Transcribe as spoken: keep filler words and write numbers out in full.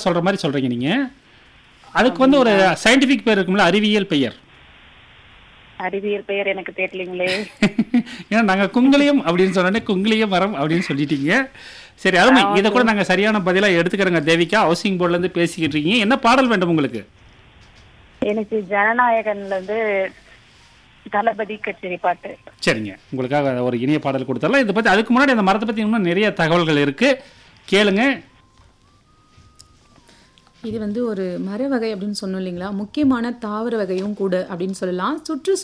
சொல்ற மாதிரி சொல்றீங்க நீங்க. அதுக்கு வந்து ஒரு சயின்டிபிக் பேர் இருக்கும்ல, அறிவியல் பெயர். அறிவியல் பெயர் எனக்கு தெரியலீங்களே. ஏன்னா நாங்க குங்குளியம் அப்படின்னு சொன்னோடனே குங்குளிய மரம் அப்படின்னு சொல்லிட்டீங்க. சரி, அருமை. இதை கூட நாங்க சரியான பதிலா எடுத்துக்கிறோங்க தேவிகா. ஹவுசிங் போர்ட்ல இருந்து பேசிக்கிட்டு இருக்கீங்க. என்ன பாடல் வேண்டும் உங்களுக்கு? எனக்கு ஜனநாயகன்ல இருந்து தளபதி கச்சேரி பாட்டு. சரிங்க, உங்களுக்காக ஒரு இனிய பாடல் கொடுத்துடலாம். இதை பத்தி அதுக்கு முன்னாடி அந்த மரத்தை பத்தி இன்னும் நிறைய தகவல்கள் இருக்கு, கேளுங்க. இது வந்து ஒரு மர வகை அப்படின்னு சொன்னோம் இல்லைங்களா, முக்கியமான தாவர வகையும் கூட அப்படின்னு சொல்லலாம். சுற்று